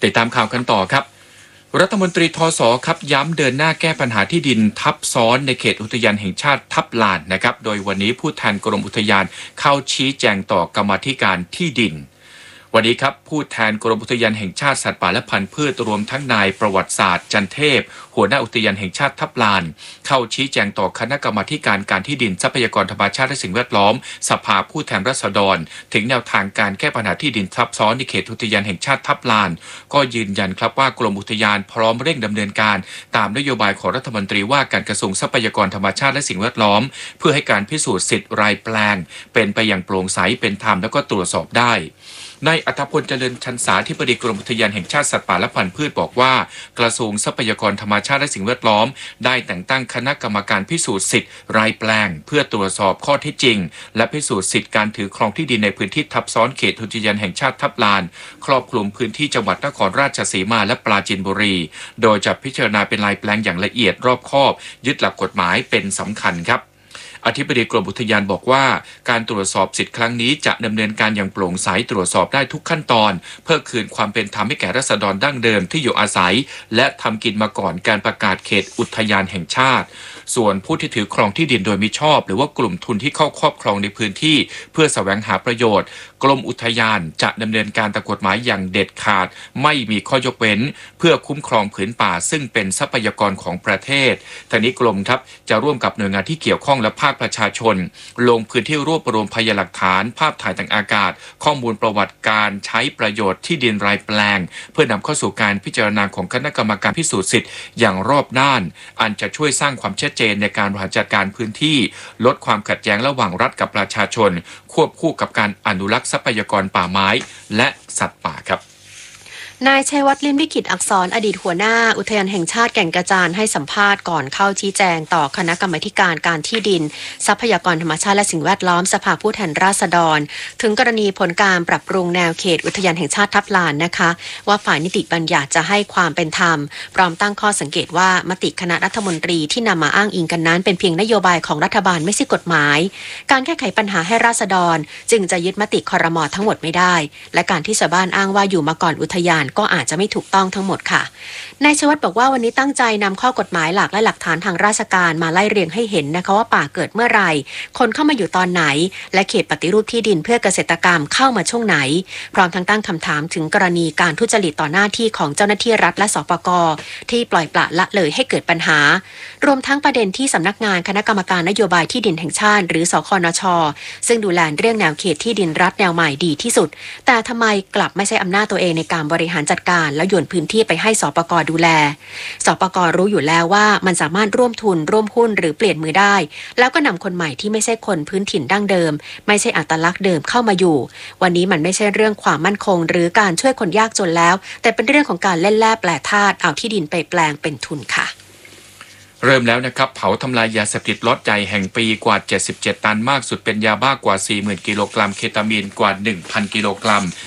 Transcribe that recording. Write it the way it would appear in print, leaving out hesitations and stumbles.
ติดตามข่าวกันต่อครับรัฐมนตรีทศครับย้ำเดินหน้าแก้ปัญหาที่ดินทับซ้อนในเขตอุทยานแห่งชาติทับลานนะครับโดยวันนี้ผู้แทนกรมอุทยานเข้าชี้แจงต่อกรรมาธิการที่ดินวันนี้ครับผู้แทนกรมอุทยานแห่งชาติสัตว์ป่าและพันธุ์พืชรวมทั้งนายประวัติศาสตร์จันเทพหัวหน้าอุทยานแห่งชาติทับลานเข้าชี้แจงต่อคณะกรรมาการการที่ดินทรัพยากรธรรมชาติและสิ่งแวดล้อมสภาผู้แทนราษฎรถึงแนวทางการแก้ปัญหาที่ดินทับซ้อนในเขตอุทยานแห่งชาติทับลานก็ยืนยันครับว่ากรมอุทยานพร้อมเร่งดำเนินการตามนโยบายของรัฐมนตรีว่าการกระทรวงทรัพยากรธรรมชาติและสิ่งแวดล้อมเพื่อให้การพิสูจน์สิทธิ์รายแปลงเป็นไปอย่างโปร่งใสเป็นธรรมและก็ตรวจสอบได้นายอัธพลเจริญชันษาธิบดีกรมอุทยานแห่งชาติสัตว์ป่าและพันธุ์พืชบอกว่ากระทรวงทรัพยากรธรรมชาติและสิ่งแวดล้อมได้แต่งตั้งคณะกรรมการพิสูจน์สิทธิ์รายแปลงเพื่อตรวจสอบข้อเท็จจริงและพิสูจน์สิทธิการถือครองที่ดินในพื้นที่ทับซ้อนเขตอุทยานแห่งชาติทับลานครอบคลุมพื้นที่จังหวัดนครราชสีมาและปราจีนบุรีโดยจะพิจารณาเป็นรายแปลงอย่างละเอียดรอบคอบยึดหลักกฎหมายเป็นสำคัญครับอธิบดีกรมอุทยานบอกว่าการตรวจสอบสิทธิ์ครั้งนี้จะดำเนินการอย่างโปร่งใสตรวจสอบได้ทุกขั้นตอนเพื่อคืนความเป็นธรรมให้แก่ราษฎรดั้งเดิมที่อยู่อาศัยและทำกินมาก่อนการประกาศเขตอุทยานแห่งชาติส่วนผู้ที่ถือครองที่ดินโดยมิชอบหรือว่ากลุ่มทุนที่เข้าครอบครองในพื้นที่เพื่อแสวงหาประโยชน์กรมอุทยานจะดำเนินการตามกฎหมายอย่างเด็ดขาดไม่มีข้อยกเว้นเพื่อคุ้มครองผืนป่าซึ่งเป็นทรัพยากรของประเทศทางนี้กรมครับจะร่วมกับหน่วยงานที่เกี่ยวข้องและภาคประชาชนลงพื้นที่รวบรวมพยานหลักฐานภาพถ่ายทางอากาศข้อมูลประวัติการใช้ประโยชน์ที่ดินรายแปลงเพื่อนำเข้าสู่การพิจารณาของคณะกรรมการพิสูจน์สิทธิ์อย่างรอบด้านอันจะช่วยสร้างความชัดเจนในการบริหารจัดการพื้นที่ลดความขัดแย้งระหว่างรัฐกับประชาชนควบคู่กับการอนุรักษ์ทรัพยากรป่าไม้และสัตว์ป่าครับนายชัยวัฒน์ ลิ้มลิขิตอักษรอดีตหัวหน้าอุทยานแห่งชาติแก่งกระจานให้สัมภาษณ์ก่อนเข้าชี้แจงต่อคณะกรรมาการการที่ดินทรัพยากรธรรมชาติและสิ่งแวดล้อมสภาผู้แทนราษฎรถึงกรณีผลการปรับปรุงแนวเขตอุทยานแห่งชาติทับลานนะคะว่าฝ่ายนิติบัญญัติจะให้ความเป็นธรรมพร้อมตั้งข้อสังเกตว่ามติคณะรัฐมนตรีที่นำมาอ้างอิงกันนั้นเป็นเพียงนโยบายของรัฐบาลไม่ใช่กฎหมายการแก้ไขปัญหาให้ราษฎรจึงจะยึดมติครม.ทั้งหมดไม่ได้และการที่ชาวบ้านอ้างว่าอยู่มาก่อนอุทยานก็อาจจะไม่ถูกต้องทั้งหมดค่ะนายชวัฒน์บอกว่าวันนี้ตั้งใจนำข้อกฎหมายหลักและหลักฐานทางราชการมาไล่เรียงให้เห็นนะคะว่าป่าเกิดเมื่อไหร่คนเข้ามาอยู่ตอนไหนและเขตปฏิรูปที่ดินเพื่อเกษตรกรรมเข้ามาช่วงไหนพร้อมทั้งตั้งคำถามถึงกรณีการทุจริตต่อหน้าที่ของเจ้าหน้าที่รัฐและสปก.ที่ปล่อยปละละเลยให้เกิดปัญหารวมทั้งประเด็นที่สำนักงานคณะกรรมการนโยบายที่ดินแห่งชาติหรือสคนช.ซึ่งดูแลเรื่องแนวเขตที่ดินรัฐแนวใหม่ดีที่สุดแต่ทำไมกลับไม่ใช่อำนาจตัวเองในการบริหารจัดการแล้วโยนพื้นที่ไปให้สปก.ดูแลสปก.รู้อยู่แล้วว่ามันสามารถร่วมทุนร่วมหุ้นหรือเปลี่ยนมือได้แล้วก็นำคนใหม่ที่ไม่ใช่คนพื้นถิ่นดั้งเดิมไม่ใช่อัตลักษณ์เดิมเข้ามาอยู่วันนี้มันไม่ใช่เรื่องความมั่นคงหรือการช่วยคนยากจนแล้วแต่เป็นเรื่องของการเล่นแร่แปรธาตุเอาที่ดินไปแปลงเป็นทุนค่ะเริ่มแล้วนะครับเผาทำลายยาเสพติดล็อตใหญ่แห่งปีกว่า77ตันมากสุดเป็นยาบ้ากว่า 40,000 กิโลกรัมเคตามีนกว่า 1,000 กิโลกรัม